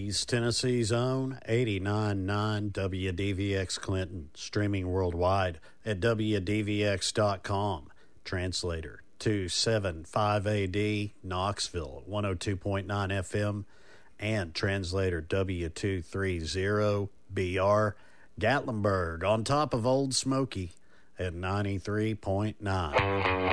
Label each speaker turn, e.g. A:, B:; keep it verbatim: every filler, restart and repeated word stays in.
A: East Tennessee's own eighty-nine point nine W D V X Clinton, streaming worldwide at W D V X dot com. Translator two seventy-five A D, Knoxville, one oh two point nine F M, and translator W two thirty B R, Gatlinburg, on top of Old Smoky at ninety-three point nine.